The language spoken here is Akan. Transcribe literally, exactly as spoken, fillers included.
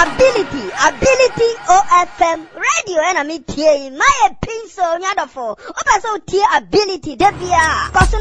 ability, ability O F M radio and a meet here. My pin so nyadafo. Opa so tea ability debia.